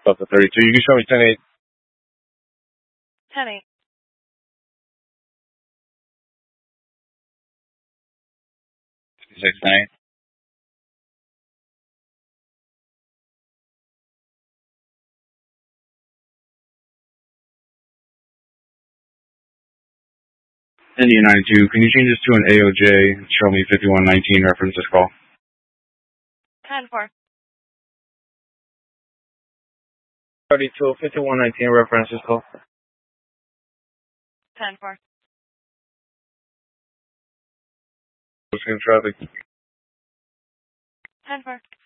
Delta 32. You can show me 10-8. 10-8. 6-9. India 92, can you change this to an AOJ? Show me 5119, reference this call. 10-4. 32, 5119, reference this call. 10-4. What's in traffic? 10-4.